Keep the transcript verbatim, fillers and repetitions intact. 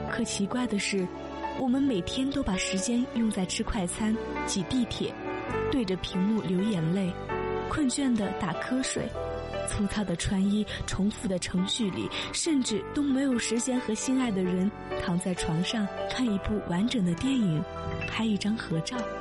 可奇怪的是，我们每天都把时间用在吃快餐、挤地铁、对着屏幕流眼泪、困倦的打瞌睡、粗糙的穿衣、重复的程序里，甚至都没有时间和心爱的人躺在床上看一部完整的电影，拍一张合照。